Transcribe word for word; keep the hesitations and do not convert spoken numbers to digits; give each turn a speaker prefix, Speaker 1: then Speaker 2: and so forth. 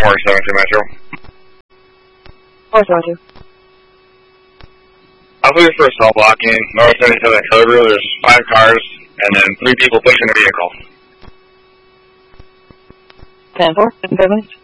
Speaker 1: four seven two Metro.
Speaker 2: four seven two.
Speaker 1: I was looking for a cell blocking, north seventy-seven Kilgrew. There's five cars, and then three people pushing a vehicle.
Speaker 2: ten four, fifteen minutes.